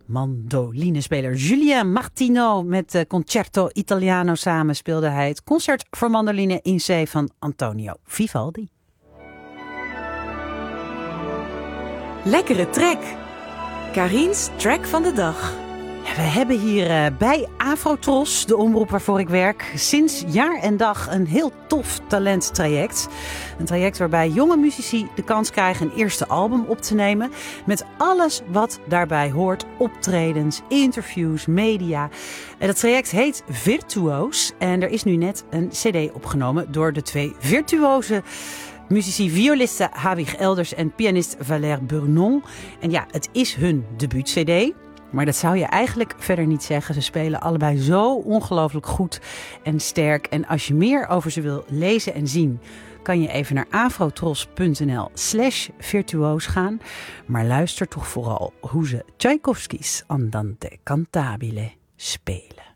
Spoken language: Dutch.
mandolinespeler Julien Martino. Met Concerto Italiano samen speelde hij het concert voor mandoline in C van Antonio Vivaldi. Lekkere track. Karin's track van de dag. We hebben hier bij Afrotros, de omroep waarvoor ik werk, sinds jaar en dag een heel tof talenttraject. Een traject waarbij jonge muzici de kans krijgen een eerste album op te nemen. Met alles wat daarbij hoort. Optredens, interviews, media. Dat traject heet Virtuoos. En er is nu net een cd opgenomen door de twee virtuoze muzici, violiste Hawig Elders en pianist Valère Burnon. En ja, het is hun debuut-cd. Maar dat zou je eigenlijk verder niet zeggen. Ze spelen allebei zo ongelooflijk goed en sterk. En als je meer over ze wil lezen en zien, kan je even naar afrotros.nl/virtuoos gaan. Maar luister toch vooral hoe ze Tchaikovsky's Andante Cantabile spelen.